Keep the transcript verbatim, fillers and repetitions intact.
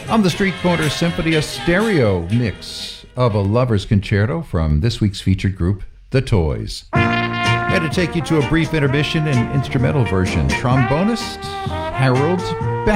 On the Street Corner Symphony, a stereo mix of a lover's concerto from this week's featured group, The Toys. And to take you to a brief intermission and instrumental version, trombonist Harold